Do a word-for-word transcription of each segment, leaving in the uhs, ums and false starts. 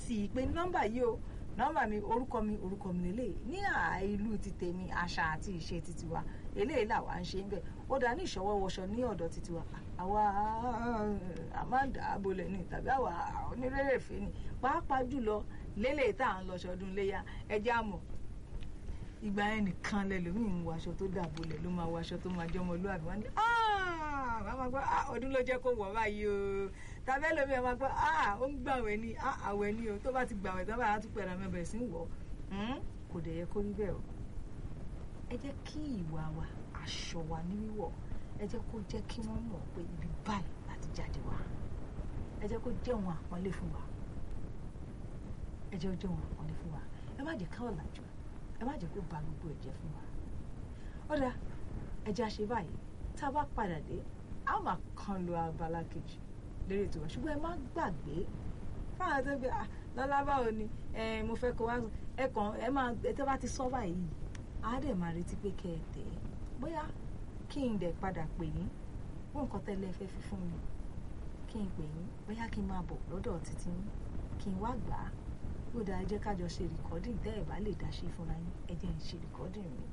sí i pé nọ́mbà yìí o nọ́mbà mi orúkọ mi orúkọ mi lélẹ̀ ní ìlú ti tèmi àṣà àti ìṣe titi wa eléyìí làwa ń ṣe ń bẹ̀ ó dá ní ìṣọwọ́ wọṣọ ní ọ̀dọ̀ titi wa àwa àmàǹdà abolẹ̀ ni tàbí àwa onírèrèfé ni pàápàá jùlọ lélẹ̀ tá à ń lọ ṣọdún léyà ẹjẹ́ àmọ̀ ìgbà yẹn nìkan lẹ́lòmíì ń wọ aṣọ tó dàbolẹ̀ ló máa wọ aṣọ tó máa jẹ́ ọmọlúwàbí wọn ni máa gbọ́ ọdún ló jẹ́ kó wọ̀ báyìí o tàbí ẹlòmíì ẹ máa gbọ́ ó ń gbàwẹ̀ ni àwẹ̀ ni o tó bá ti gbàwẹ̀ tó bá tún pẹ̀lú àmọ́ bẹ̀rẹ̀ sí ń wọ̀ kò dẹ̀ yẹ kó rí bẹ́ẹ̀ o ẹ jẹ́ kí ìwà wa aṣọ wa ní wíwọ̀ ẹ jẹ́ kó jẹ́ kí wọ́n mọ̀ pé ibi báyìí láti jáde wá ẹ jẹ́ kó jẹ́ wọn àpọ́nlé fún wa ẹ jẹ́ kó jẹ́ wọn àpọ́nlé fún wa ẹ má jẹ́ ká ọ̀làjú ẹ má jẹ́ kó ba gbogbo ẹ̀jẹ̀ fún wa ó dá ẹ jẹ́ àṣẹ báyìí tá a bá padà dé a máa kan lo abala kejì lérí ètò wa ṣùgbọ́n ẹ má gbàgbé fáwọn tó gbé lọ́lá báwo ni mo fẹ́ kó wá ẹ kàn ẹ máa ẹ tẹ́ bá ti sọ báyìí á dẹ̀ máa retí pé kẹ́ ẹ tẹ̀ ẹ́ bóyá kí n dẹ̀ padà pè yín fún nǹkan tẹ́lẹ̀ fẹ́ fi fún mi kí n pè yín bóyá kí n máa bọ̀ lọ́dọ̀ títí yín kí n wá gbà á ó dáa jẹ́ ká jọ ṣe rìkọ́dìn tẹ́ ẹ̀ bá lè dá ṣe fúnra yín ẹ jẹ́ ń ṣe rìkọ́dìn mi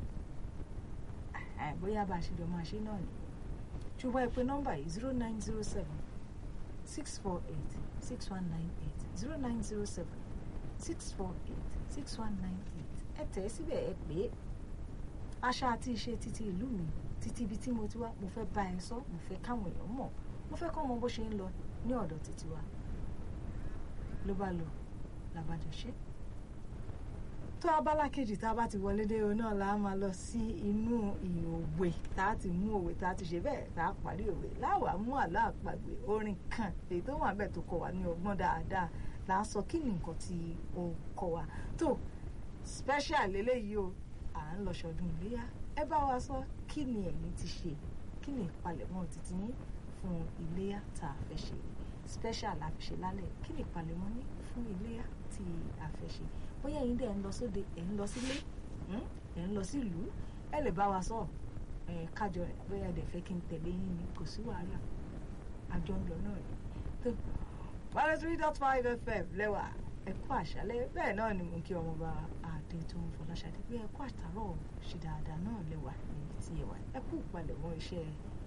bóyá bá a ṣe jọ máa ṣe náà ni ṣùgbọ́n ẹ pè nọ́mbà yìí zero nine zero seven six four eight six one nine eight zero nine zero seven six four eight six one nine eight ẹ tẹ̀ ẹ́ síbẹ̀ ẹ pè é àṣà àti ìṣe títí ìlú mi títí ibi tí mo ti wá mo fẹ́ bá ẹ sọ mo fẹ́ káwọn èèyàn mọ̀ mo fẹ́ kọ́ mọ bó ṣe ń lọ ní ọ̀dọ̀ títí wa ló bá lọ làbàjọ ṣe tó abala kejì tá a bá ti wọlé dé o náà la máa lọ sí inú ìwé tá a ti mú òwe tá a ti ṣe bẹ́ẹ̀ tá a parí òwe láwàá mú àlọ́ àpagbè orin kan èyí tó wà bẹ́ẹ̀ tó kọ wá ní ọgbọ́n dáadáa là ń sọ kí ni nǹkan tí ó kọ wá tó special eléyìí o à ń lọ ṣọdún iléyá ẹ bá wa sọ kí ni ẹ̀yin ti ṣe kí ni ìpalẹ̀mọ́ títí yín fún iléyá tá a fẹ́ ṣe special la fi ṣe lálẹ́ kí ni ìpalẹ̀mọ́ ní fún iléyá tí a fẹ́ ṣe bóyá ẹ̀yin dẹ̀ ń lọ sóde ẹ̀ ń lọ sílé ẹ̀ ń lọ sílùú ẹ lè bá wa sọ ẹ̀ kájọ rẹ̀ bóyá ẹ̀dẹ̀ fẹ́ kí n tẹ̀lé yín ni kò sí wàhálà àjọ ń lọ náà ni tó one three dot five F M lẹ́wà ẹ kú àṣálẹ́ bẹ́ẹ̀ náà ni mo kí ọmọ bá adé tó ń Fọláṣadé pé ẹ kú àtàrọ̀ ṣe dáadáa náà lẹ́wà níbi tí ẹ wà ẹ kú ìpalẹ̀mọ́ iṣẹ́